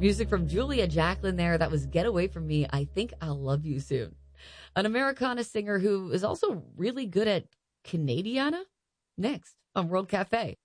Music from Julia Jacqueline there. That was Get Away From Me. I Think I'll Love You Soon. An Americana singer who is also really good at Canadiana. Next on World Cafe.